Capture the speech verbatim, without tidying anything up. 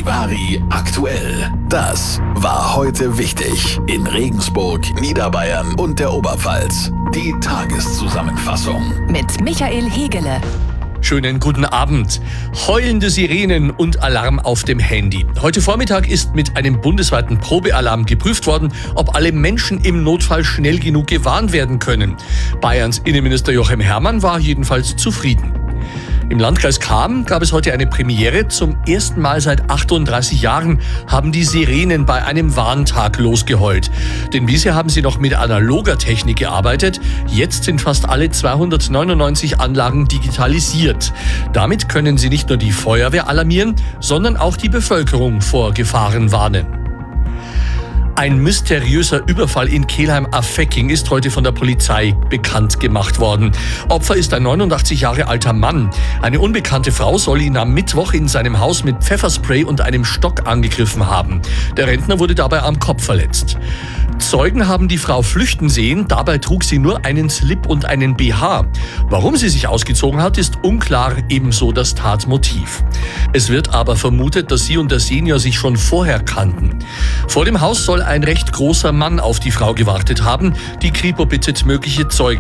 Charivari aktuell. Das war heute wichtig in Regensburg, Niederbayern und der Oberpfalz. Die Tageszusammenfassung mit Michael Hegele. Schönen guten Abend. Heulende Sirenen und Alarm auf dem Handy. Heute Vormittag ist mit einem bundesweiten Probealarm geprüft worden, ob alle Menschen im Notfall schnell genug gewarnt werden können. Bayerns Innenminister Joachim Herrmann war jedenfalls zufrieden. Im Landkreis Cham gab es heute eine Premiere. Zum ersten Mal seit achtunddreißig Jahren haben die Sirenen bei einem Warntag losgeheult. Denn bisher haben sie noch mit analoger Technik gearbeitet. Jetzt sind fast alle zweihundertneunundneunzig Anlagen digitalisiert. Damit können sie nicht nur die Feuerwehr alarmieren, sondern auch die Bevölkerung vor Gefahren warnen. Ein mysteriöser Überfall in Kelheim-Affecking ist heute von der Polizei bekannt gemacht worden. Opfer ist ein neunundachtzig Jahre alter Mann. Eine unbekannte Frau soll ihn am Mittwoch in seinem Haus mit Pfefferspray und einem Stock angegriffen haben. Der Rentner wurde dabei am Kopf verletzt. Zeugen haben die Frau flüchten sehen. Dabei trug sie nur einen Slip und einen B H. Warum sie sich ausgezogen hat, ist unklar, ebenso das Tatmotiv. Es wird aber vermutet, dass sie und der Senior sich schon vorher kannten. Vor dem Haus soll ein recht großer Mann auf die Frau gewartet haben. Die Kripo bittet mögliche Zeugen